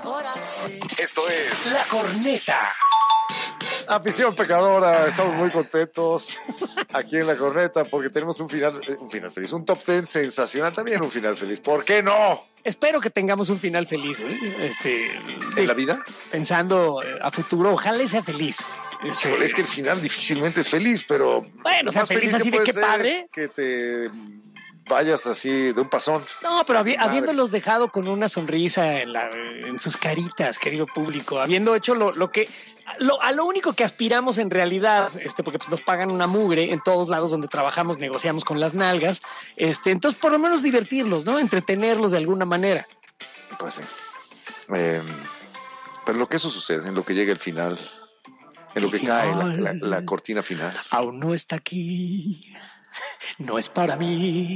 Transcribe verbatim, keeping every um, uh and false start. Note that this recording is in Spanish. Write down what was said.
Esto es La Corneta. Afición pecadora, estamos muy contentos aquí en La Corneta porque tenemos un final, un final feliz, un top ten sensacional, también un final feliz. ¿Por qué no? Espero que tengamos un final feliz, ¿eh? Este, ¿En la vida? Pensando a futuro, ojalá sea feliz. Este, Híjole, es que el final difícilmente es feliz, pero... Bueno, o sea, feliz, feliz así de qué padre. Que te vayas así de un pasón. No, pero habi habiéndolos dejado con una sonrisa en, la, en sus caritas, querido público, habiendo hecho lo, lo que... Lo, a lo único que aspiramos en realidad, este, porque pues, nos pagan una mugre en todos lados donde trabajamos, negociamos con las nalgas, este, entonces por lo menos divertirlos, ¿no? Entretenerlos de alguna manera. Pues sí. Eh, pero lo que eso sucede, en lo que llega el final, en lo el que final, cae la, la, la cortina final. Aún no está aquí, no es para mí.